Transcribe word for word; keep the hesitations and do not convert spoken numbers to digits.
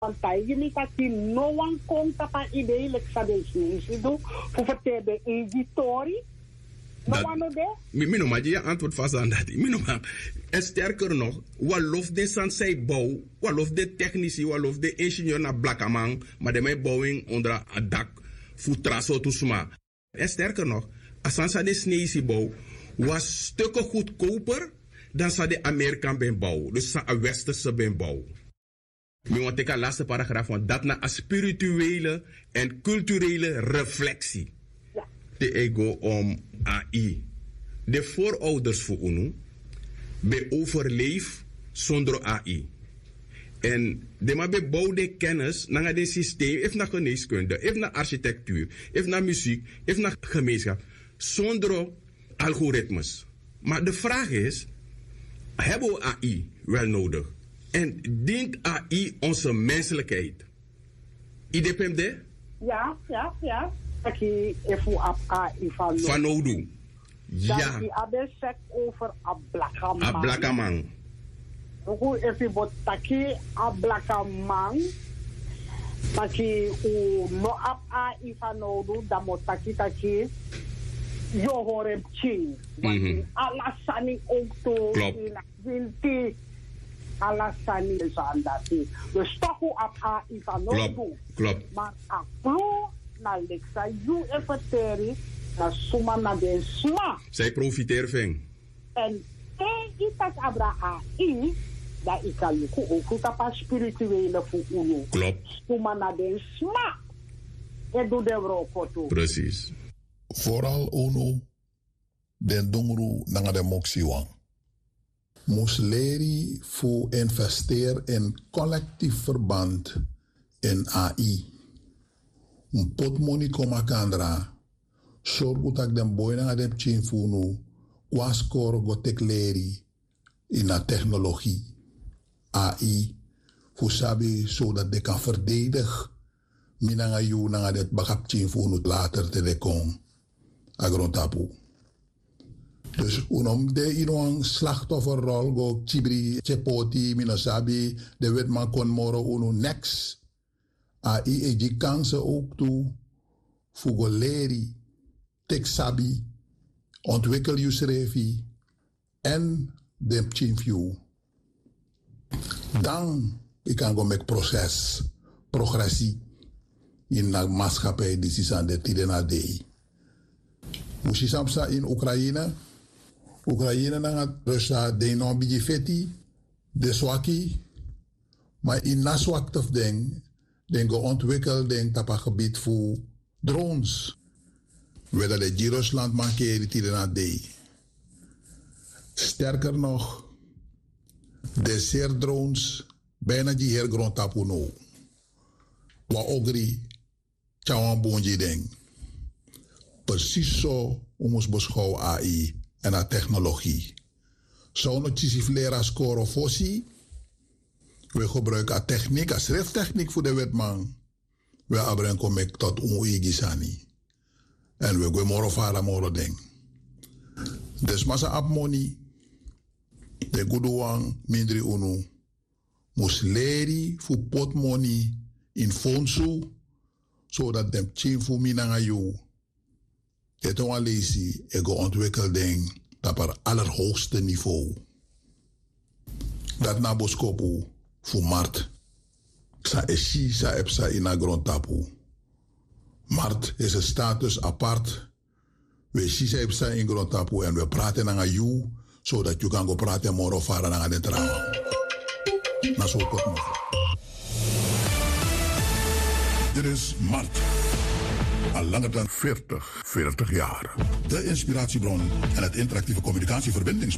Want je niet dat je no one komt op een idee, like Sabes niet doen, voor vertellen editori. No one de? Mino maar je antwoord vast aan dat. Mino maar. En sterker nog, wat lof de sansei bouw, wat lof de technici, wat lof de ingenieur naar Blakkamang, maar de mij bouwing onder een dak voor traso toesma. En sterker nog, als sansa de sneeuwsi bouw was stukken goedkoper dan sa de Amerikaan ben bouw, dus sa een westerse ben bouw. Ik wil de laatste paragraaf van dat naar een spirituele en culturele reflectie. Ja. De ego om A I. De voorouders voor UNO be overleef zonder A I. En de maar bebouwde kennis naar het systeem, even naar geneeskunde, even naar architectuur, even naar muziek, even naar gemeenschap, zonder algoritmes. Maar de vraag is, hebben we A I wel nodig? En dient A I onze menselijkheid? I D P M D? Ja, ja, ja. Ik heb op A I van nodig. Van Odu. Ja. Dat je zegt over Ablakkamang. Ablakkamang. Ook even wat taki Ablakkamang. Dat je no op A I van Odu, dan moet taki taki. Je hoort hem ching. Want alasani ook toe. Klopt. Alasani is aan dat. Dus toch op A I van Odu. Klopt. Maar aplo na Lexa, you efeteri na suma na den sma. Zij profiteren van. En te itas abra A I, da ikaluku ook tapa spirituele voor uno. Klopt. Suma na den sma. E do de rokoto. Precies. Vooral uno den dongru nanga de moxiwang. Musleri voor investeer in collectief verband in A I. Un pot money koma kandra. Sorgu tak den boy na dem chin funu. Kwaskor go tekleri in a technologie. A I. Fusabi zodat de kan verdedigen. Minanga yu nanga det bakap chin funu later te de kom. Agrontapu. Dus unom de inon slachtofferrol go chibri chepoti minasabi de wetman kon moro unu next. A I e die kansen ook toe voor goleri, teksabi, ontwikkel je schreefie en de chinfju. Dan kan go met proces, progressie in de maatschappij die is aan de tijden na dei. Moest je samsa in Oekraïne, Oekraïne na Rusland de non bijefeti, de swaki, maar in na swaktof ding. Den go ontwikkeld den tapa gebied voor drones. We dat de Rusland mankeren die na dei. Sterker nog, de zeer drones bijna die heel grond tapu no. Wa ogri chawan bonji ding. Precies zo ons beschouwen A I en a technologie. Zo no chisiflera score fossi. We gebruiken a techniek, a schrifttechniek voor de wetman. We abrengen met tot oneigisani. En we gaan moro fara moro ding. Dus massa ap money. De guduang mindri unu. Musleri fu pot money in fondsu. Zodat dem chin fu minanga yu. Het on alesi e go ontwikkel ding. Dat per allerhoogste niveau. Dat na boskopu. Voor Mart. Sa eshi sa epsa in a grondtapu. Mart is een status apart. We shi sa epsa in grondtapu en we praten naar you, zodat je kan go praten morgen varen naar de trauma. Na zo tot nog. Dit is Mart. Al langer dan veertig, veertig jaar. De inspiratiebron en het interactieve communicatieverbindingspunt